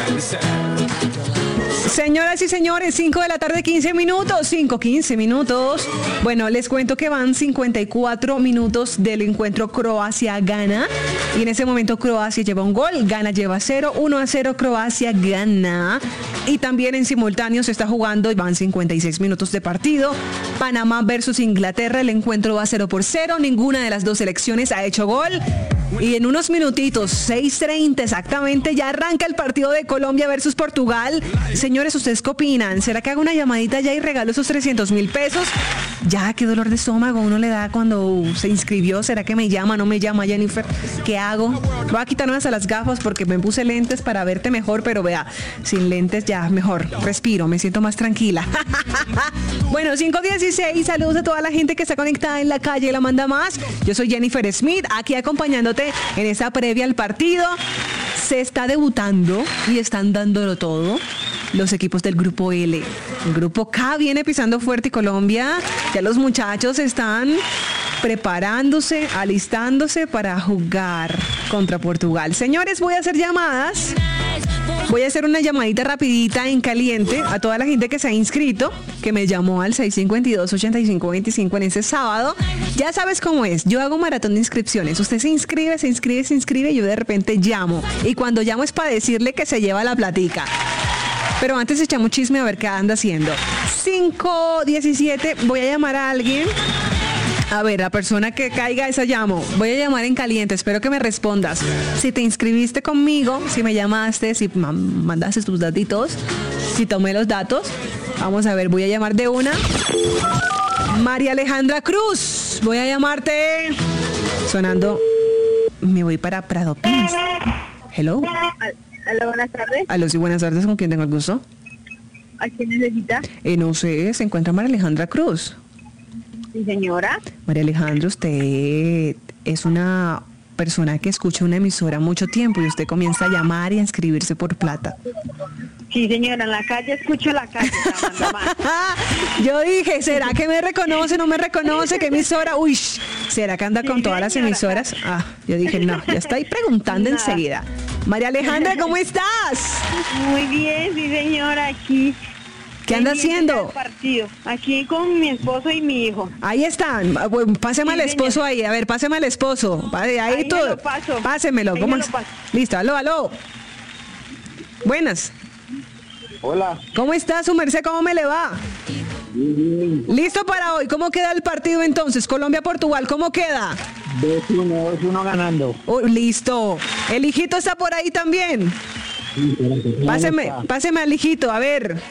Señoras y señores, 5 de la tarde, 15 minutos. Bueno, les cuento que van 54 minutos del encuentro Croacia-Ghana. Y en ese momento Croacia lleva un gol, Ghana lleva 0, 1-0 Croacia gana. Y también en simultáneo se está jugando y van 56 minutos de partido. Panamá versus Inglaterra, el encuentro va 0-0. Ninguna de las dos selecciones ha hecho gol. Y en unos minutitos, 6:30 exactamente, ya arranca el partido de Colombia versus Portugal. Señores, ¿ustedes qué opinan? ¿Será que hago una llamadita ya y regalo esos 300,000 pesos? Ya, qué dolor de estómago uno le da cuando se inscribió. ¿Será que me llama, no me llama, Jennifer? ¿Qué hago? Voy a quitarme hasta las gafas porque me puse lentes para verte mejor, pero vea, sin lentes ya mejor. Respiro, me siento más tranquila. Bueno, 5:16, saludos a toda la gente que está conectada en la calle La Manda Más. Yo soy Jennifer Smith, aquí acompañándote en esta previa al partido. Se está debutando y están dándolo todo los equipos del Grupo L. El Grupo K viene pisando fuerte y Colombia, ya los muchachos están preparándose, alistándose para jugar contra Portugal. Señores, voy a hacer llamadas. Voy a hacer una llamadita rapidita en caliente a toda la gente que se ha inscrito, que me llamó al 652-8525 en ese sábado. Ya sabes cómo es, yo hago maratón de inscripciones. Usted se inscribe y yo de repente llamo. Y cuando llamo es para decirle que se lleva la platica. Pero antes echamos chisme a ver qué anda haciendo. 5:17, voy a llamar a alguien. A ver, la persona que caiga esa llamo. Voy a llamar en caliente, espero que me respondas. Si te inscribiste conmigo, si me llamaste, si mandaste tus datitos, si tomé los datos. Vamos a ver, voy a llamar de una. María Alejandra Cruz, voy a llamarte. Sonando, me voy para Prado Pins. Hello. Hola, buenas tardes. Aló, sí, buenas tardes, ¿con quién tengo el gusto? ¿A quién necesita? No sé, se encuentra María Alejandra Cruz. Sí, señora. María Alejandra, usted es una persona que escucha una emisora mucho tiempo y usted comienza a llamar y a inscribirse por plata. Sí, señora, en la calle escucho la calle. Yo dije, ¿será que me reconoce, no me reconoce? ¿Qué emisora? Uy, ¿será que anda con sí, todas las emisoras? Yo dije, no, ya estoy preguntando enseguida. María Alejandra, ¿cómo estás? Muy bien, sí, señora, aquí. ¿Qué anda haciendo? Partido. Aquí con mi esposo y mi hijo. Ahí están. Bueno, páseme al esposo, señor. Ahí. A ver, páseme al esposo. Ahí todo. Lo paso. Pásemelo. ¿Cómo? Listo, aló. Buenas. Hola. ¿Cómo está su merced? ¿Cómo me le va? Bien. ¿Listo para hoy? ¿Cómo queda el partido entonces? Colombia-Portugal, ¿cómo queda? 2-1 ganando. Listo. ¿El hijito está por ahí también? Sí, páseme al hijito, a ver.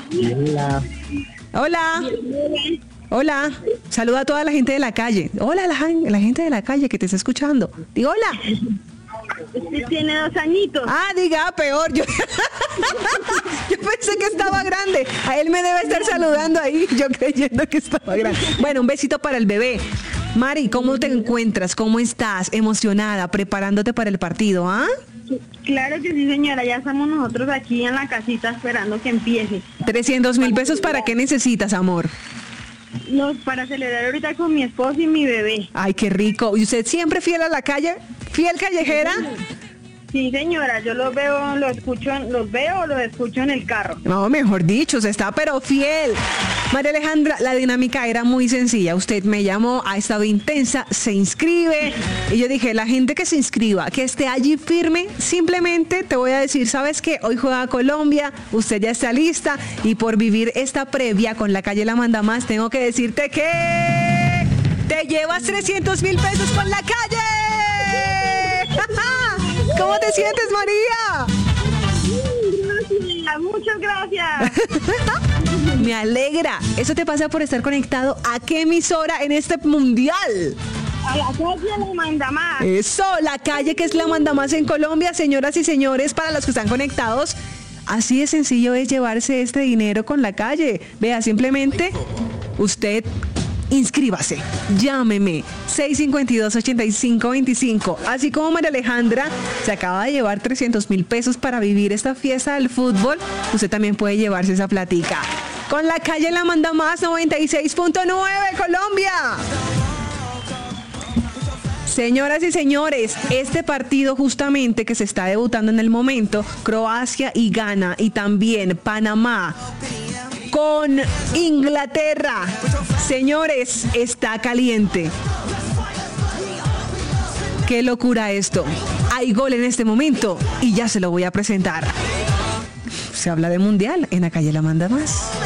Hola. Saluda a toda la gente de la calle. Hola, la gente de la calle que te está escuchando. Digo, hola. Este tiene 2 añitos. Diga, peor. Yo pensé que estaba grande. A él me debe estar saludando ahí, yo creyendo que estaba grande. Bueno, un besito para el bebé. Mari, ¿cómo te encuentras? ¿Cómo estás? ¿Emocionada? ¿Preparándote para el partido? Claro que sí, señora. Ya estamos nosotros aquí en la casita esperando que empiece. 300,000 pesos, ¿para qué necesitas, amor? No, para celebrar ahorita con mi esposo y mi bebé. Ay, qué rico. ¿Y usted siempre fiel a la calle? ¿Fiel callejera? Sí, señora, yo los veo, los escucho en el carro. No, mejor dicho, se está pero fiel. María Alejandra, la dinámica era muy sencilla. Usted me llamó, ha estado intensa, se inscribe. Y yo dije, la gente que se inscriba, que esté allí firme, simplemente te voy a decir, ¿sabes qué? Hoy juega Colombia, usted ya está lista. Y por vivir esta previa con la calle La Manda Más, tengo que decirte que te llevas 300,000 pesos con la calle. ¿Cómo te sientes, María? Gracias, muchas gracias. Me alegra. Eso te pasa por estar conectado a qué emisora en este mundial. A la calle La Manda Más. Eso, la calle que es La Manda Más en Colombia, señoras y señores, para los que están conectados. Así de sencillo es llevarse este dinero con la calle. Vea, simplemente usted inscríbase, llámeme 652-8525. Así como María Alejandra se acaba de llevar 300,000 pesos para vivir esta fiesta del fútbol, usted también puede llevarse esa platica. Con la calle La Manda Más 96.9 Colombia. Señoras y señores, este partido justamente que se está debutando en el momento, Croacia y Ghana, y también Panamá con Inglaterra. Señores, está caliente. Qué locura esto. Hay gol en este momento y ya se lo voy a presentar. Se habla de mundial, en La Calle la manda más.